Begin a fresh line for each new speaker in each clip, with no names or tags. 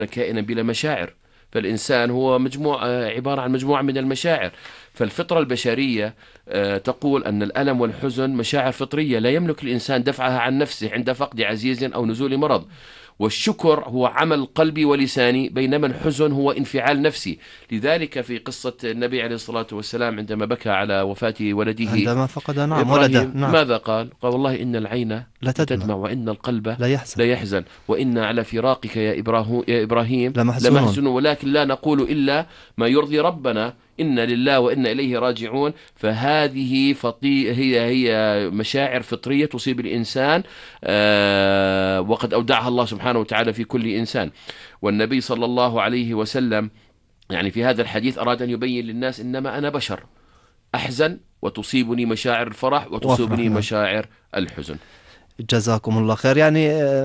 كائنا بلا مشاعر. فالإنسان هو عبارة عن مجموعة من المشاعر. فالفطرة البشرية تقول أن الألم والحزن مشاعر فطرية لا يملك الإنسان دفعها عن نفسه عند فقد عزيز أو نزول مرض. والشكر هو عمل قلبي ولساني، بينما الحزن هو انفعال نفسي. لذلك في قصة النبي عليه الصلاة والسلام عندما بكى على وفاة ولده
عندما فقد نعم ولده،
إبراهيم،
نعم.
ماذا قال؟ قال: والله إن العين
لا تدمع،
لتدمع وإن القلب
لا يحزن،
ليحزن، وإنا على فراقك يا إبراهيم
لمحزونون.
لمحزون، ولكن لا نقول إلا ما يرضي ربنا، إنا لله وإنا إليه راجعون. فهذه هي مشاعر فطرية تصيب الإنسان، وقد أودعها الله سبحانه وتعالى في كل إنسان. والنبي صلى الله عليه وسلم يعني في هذا الحديث أراد أن يبين للناس: إنما أنا بشر، أحزن وتصيبني مشاعر الفرح
وافرح،
وتصيبني
نعم.
مشاعر الحزن.
جزاكم الله خير. يعني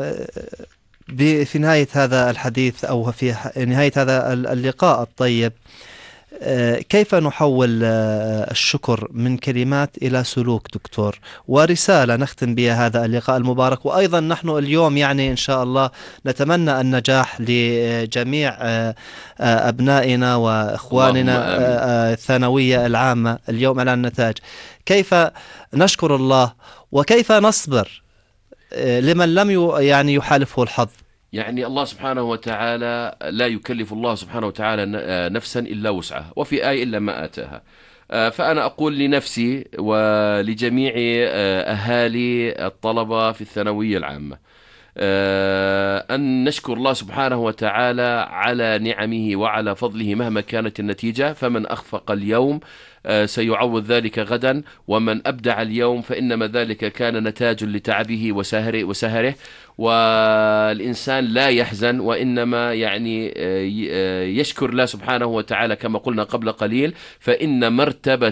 في نهاية هذا الحديث أو في نهاية هذا اللقاء الطيب، كيف نحول الشكر من كلمات إلى سلوك دكتور، ورسالة نختم بها هذا اللقاء المبارك؟ وأيضا نحن اليوم يعني إن شاء الله نتمنى النجاح لجميع أبنائنا
اللهم
وإخواننا
آمين.
الثانوية العامة اليوم على النتائج. كيف نشكر الله وكيف نصبر لمن لم يعني يحالفه الحظ؟
يعني الله سبحانه وتعالى لا يكلف الله سبحانه وتعالى نفسا إلا وسعها، وفي آية إلا ما آتاها. فأنا أقول لنفسي ولجميع أهالي الطلبة في الثانوية العامة أن نشكر الله سبحانه وتعالى على نعمه وعلى فضله مهما كانت النتيجة. فمن أخفق اليوم سيعوض ذلك غدا، ومن أبدع اليوم فإنما ذلك كان نتاج لتعبه وسهره. والإنسان لا يحزن، وإنما يعني يشكر الله سبحانه وتعالى كما قلنا قبل قليل، فإن مرتبة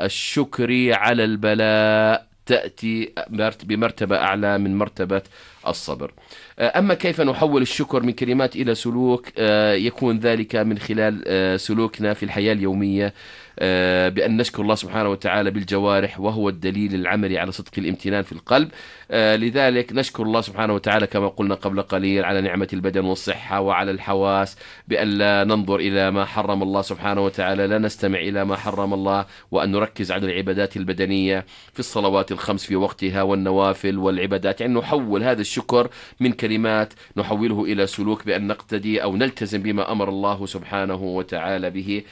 الشكر على البلاء تأتي بمرتبة أعلى من مرتبة الصبر. أما كيف نحول الشكر من كلمات إلى سلوك؟ يكون ذلك من خلال سلوكنا في الحياة اليومية، بأن نشكر الله سبحانه وتعالى بالجوارح، وهو الدليل العملي على صدق الامتنان في القلب. لذلك نشكر الله سبحانه وتعالى كما قلنا قبل قليل على نعمة البدن والصحة وعلى الحواس، بأن لا ننظر إلى ما حرم الله سبحانه وتعالى، لا نستمع إلى ما حرم الله، وأن نركز على العبادات البدنية في الصلوات الخمس في وقتها والنوافل والعبادات. يعني نحول هذا الشكر من كلمات نحوله إلى سلوك، بأن نقتدي أو نلتزم بما أمر الله سبحانه وتعالى به.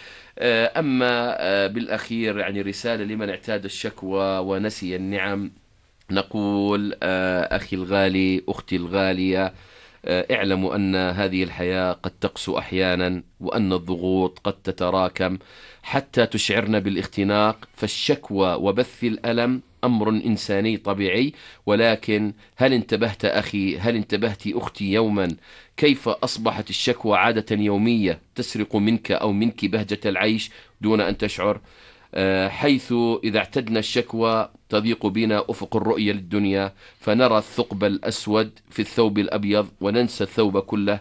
أما بالأخير يعني رسالة لمن اعتاد الشكوى ونسي النعم، نقول: أخي الغالي، أختي الغالية، اعلموا أن هذه الحياة قد تقسو أحيانا، وأن الضغوط قد تتراكم حتى تشعرنا بالاختناق. فالشكوى وبث الألم أمر إنساني طبيعي، ولكن هل انتبهت أخي، هل انتبهت أختي يوما كيف أصبحت الشكوى عادة يومية تسرق منك أو منك بهجة العيش دون أن تشعر؟ حيث إذا اعتدنا الشكوى تضيق بنا أفق الرؤية للدنيا، فنرى الثقب الأسود في الثوب الأبيض وننسى الثوب كله.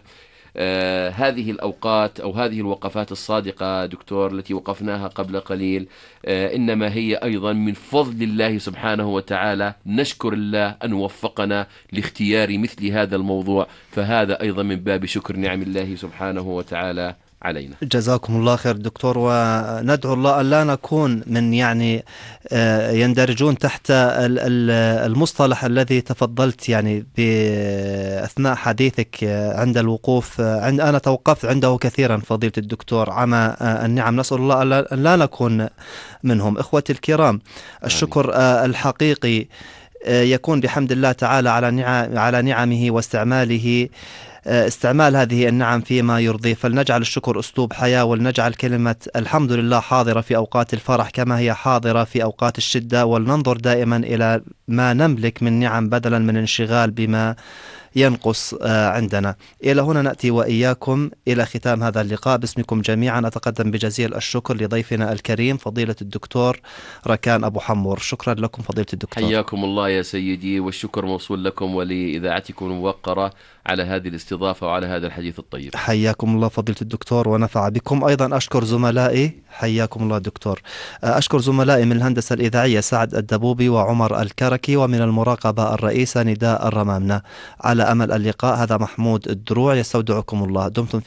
هذه الأوقات أو هذه الوقفات الصادقة دكتور التي وقفناها قبل قليل، إنما هي أيضا من فضل الله سبحانه وتعالى. نشكر الله أن وفقنا لاختيار مثل هذا الموضوع، فهذا أيضا من باب شكر نعم الله سبحانه وتعالى علينا.
جزاكم الله خير دكتور، وندعو الله أن لا نكون من يعني يندرجون تحت المصطلح الذي تفضلت يعني بأثناء حديثك عند الوقوف أنا توقفت عنده كثيرا فضيلة الدكتور عما النعم. نسأل الله أن لا نكون منهم. إخوتي الكرام،
آمين.
الشكر الحقيقي يكون بحمد الله تعالى على نعمه واستعماله، استعمال هذه النعم فيما يرضيه. فلنجعل الشكر أسلوب حياة، ولنجعل كلمة الحمد لله حاضرة في أوقات الفرح كما هي حاضرة في أوقات الشدة، ولننظر دائما إلى ما نملك من نعم بدلا من انشغال بما ينقص عندنا. إلى هنا نأتي وإياكم إلى ختام هذا اللقاء. باسمكم جميعا أتقدم بجزيل الشكر لضيفنا الكريم فضيلة الدكتور ركان أبو حمور. شكرا لكم فضيلة الدكتور.
حياكم الله يا سيدي، والشكر موصول لكم ولإذاعتكم الموقرة على هذه الاستضافة وعلى هذا الحديث الطيب.
حياكم الله فضيلة الدكتور ونفع بكم. أيضا أشكر زملائي، حياكم الله دكتور، أشكر زملائي من الهندسة الإذاعية سعد الدبوبي وعمر الكركي، ومن المراقبة الرئيسة نداء الرمامنة. على أمل اللقاء. هذا محمود الدروع، يستودعكم الله. دمتم